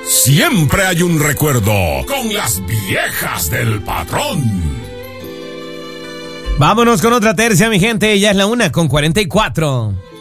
siempre hay un recuerdo con las viejas del patrón. Vámonos con otra tercia, mi gente. Ya es la 1:44.